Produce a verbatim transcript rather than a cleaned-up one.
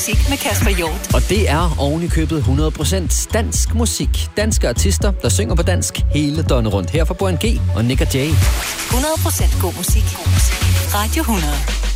musik med Kasper Hjort. Og det er oven i købet hundrede procent dansk musik. Danske artister, der synger på dansk hele døgnet rundt. Her fra Brian G og Nick og Jay. hundrede procent god musik. God musik. Radio hundrede.